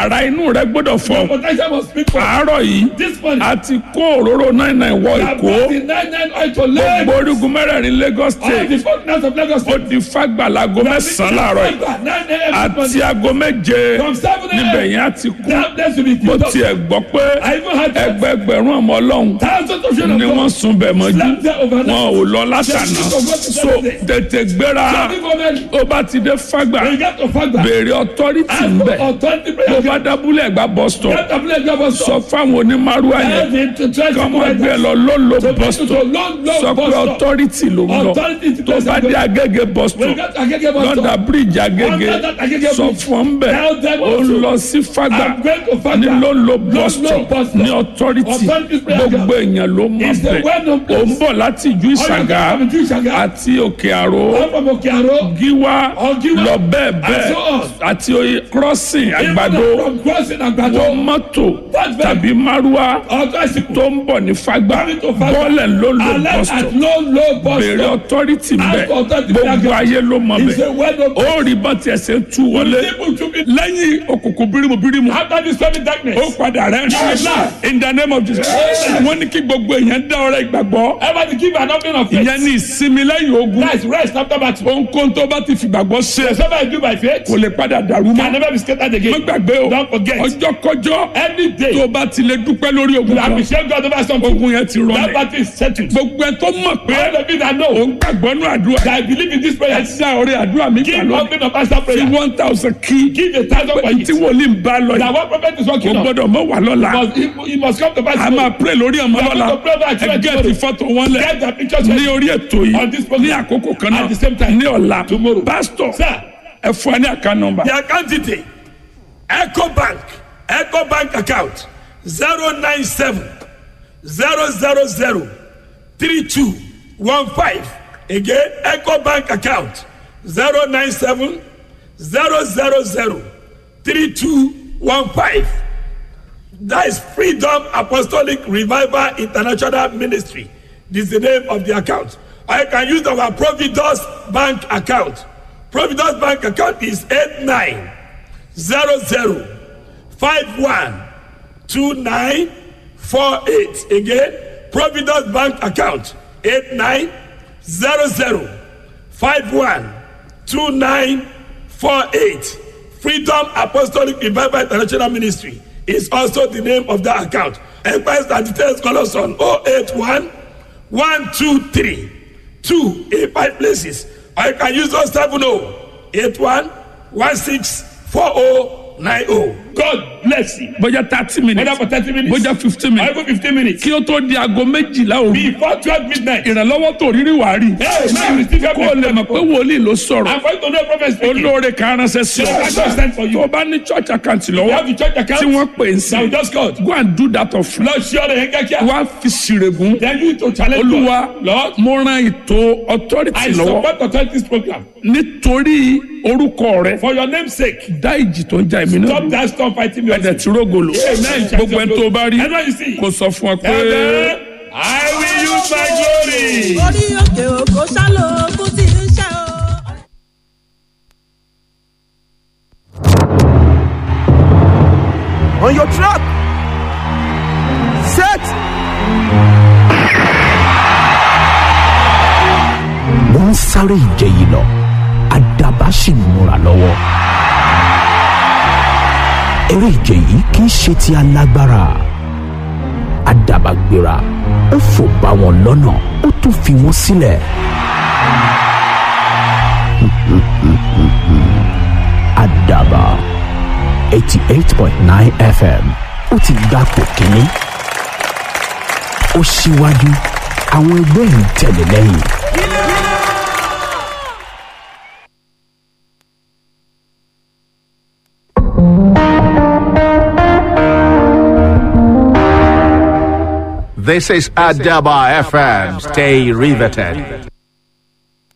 ara inú rẹ gbọ́dọ̀ Your fọ. potential must speak for you. àárọ̀ yìí This morning, a ti kó òróró 99 wọ I Èkó. brought the 99 oil to Lagos. gbogbo orígun mẹ́rẹ̀ẹ̀rin Lagos All the State. foreigners of Lagos ó State. di fagbalago mẹ́sàn-án láàárọ̀ yìí. 9 a.m. àti aago méje From 7 a.m. níbẹ̀ yẹn á ti kú. That place will be mo filled up. tiẹ̀ gbọ́ pé I even had ẹgbẹgbẹ̀rún ọmọ Ọlọ́run thousands of children ni of wọ́n God. sùn bẹ̀ mọ́jú. Slept there overnight. wọn ò lọ látàná. so tètè gbéra. Big woman, ó bá ti dé Fágbà they get to Fagba. béèrè authority Ask ń for bẹ̀. authority tó prayer. bá dábúlẹ̀ ẹ̀gbá bus stop. Get the place there was sọ fáwọn onímàrúwá yẹn Tell them to try to kọ́ go máa right gbé ẹ now. lọ lólo So bus to stop. long sọ bus pé stop. authority ló ń lọ. Authority to tó bá dé Agége bus When you stop. get to Agege bus stop, lọ́dà bíríìjì Agége Under that Agege sọ bridge. fún ọ ń bẹ̀. Tell them ó ń also. lọ sí Fágbà I'm going to Fagba. ní lólo bus Lolo stop bus stop. ní authority Authority prayer gbogbo èèyàn ló mọ̀ It's the bẹ́ẹ̀. well-known ó place. ń bọ̀ láti ìjú Ìṣàgá All you come to Ìṣàgá. àti Òkè Àró All from Okearo. Gíwá Ọ̀gíwá. lọ bẹ́ẹ̀ And so on. bẹ́ẹ̀ àti crossing Even Àgbàdo from crossing Àgbàdo. wọ mọ́tò That's very- tàbí márúwá Authority. tó ń bọ̀ ní Fágbà Coming to Fagba. bọ́ọ̀lẹ̀ ló lò Alert bus at stop low bus béèrè stop. authority Ask bẹ́ẹ̀ for authority gbogbo prayer. ayé ló mọ̀ It's a bẹ́ẹ̀ well-known ó rí bọ́n tiẹ̀ ṣe ń tú wọlé People to be lẹ́yìn òkùnkùn bírímù after this coming darkness. ó padà rẹ̀ Yes. in the name of Jesus wọ́n ní kí gbogbo èèyàn dá ọrẹ ìgbàgbọ́ Everybody give an offering of faith. ìyẹn ní ìsinmi lẹ́yìn ogun That's rest after battle. ohunkóhun tó bá ti fìgbàgbọ́ ṣe Whatever I do by faith kò lè padà dàrú can mọ́ never be scattered má again. gbàgbé o Don't forget. ọjọ́ kọjọ́ Every day tó bá ti lè dúpẹ́ lórí ogun you kan appreciate God over something. ogun yẹn ti That rọlẹ̀ battle is settled. gbogbo ẹ tó mọ̀ pé All of you that know òun gbàgbọ́ nù àdúrà that I believe in this prayer. ẹ dá ọrẹ àdúrà mi Give gbà lónìí offering of answer fi prayer. 1000 kí Give a thousand for tí it. wòlíì ń bá lọ That yìí one prophet is kò working on. gbọ́dọ̀ mọ́ wà lọ́la He must come to pass. a máa pray lórí ọmọ We are lọ́la going to pray over our ẹ children gẹ́ẹ̀tì fọ́tò wọn lẹ̀ Get the pictures ní ready. orí ètò On yìí this program. ní àkókò kan náà At the same time. ní ọ̀la Tomorrow. pásítọ̀ Sir. ẹ fún ẹ ní àká nọ́mbà. The account detail Eco Bank account 097 000 3215. Again, Eco Bank account 097 000 3215. That is Freedom Apostolic Revival International Ministry. This is the name of the account. I can use our Providence Bank account. Providence Bank account is 8900512948. Again, Providence Bank account 8900512948. Freedom Apostolic Revival International Ministry is also the name of that account. Enquiries and details call us on 081 123 285 places. Or you can use 070 81 164090. God bless you. bójá 30 minutes Whether for 30 minutes bójá 15 or minutes even 15 minutes. kí ó tó di aago méjìlá òru Before 12 midnight. ìrànlọ́wọ́ tó rírí wàá rí Hey, man, we still have kó o lè mọ̀ pé wòlíì ló sọ̀rọ̀ I'm going to know prophet speaking. olóore kan ránṣẹ́ sí Yeah, I just sent for you. tó o bá ní church account You have lọ́wọ́ the church account. tí wọ́n pè é Now we sí just called. go and do that of Lord, share the hengakia. wá fi ṣìrègùn Then you to challenge olúwa God. Lord, mo ran ètò authority I lọ́wọ́ support authorities program. nítorí orúkọ rẹ For your name's sake, dá ìjì tó ń jà èmi náà stop that storm fighting me. ẹ̀dẹ̀ tí rógolo Amen. gbogbo ẹni tó bá rí Everyone you see. kò sọ fún ọ pé. Amen. I will use my glory. orí òkè òkò sálò kú ti ń ṣe o. On your track. Set. wọ́n ń sáré ìje yìí lọ àdàbà sì ń múra lọ́wọ́. eré ìje yìí kì í ṣe ti alágbára àdàbà gbéra ó fò bá wọn lọ́nà ó tún fi wọ́n sílẹ̀. àdàbà 88.9 FM ó ti gbapò kínní ó ṣíwájú àwọn ẹgbẹ́ yìí tẹ̀lé lẹ́yìn. This is Adaba FM. Stay riveted.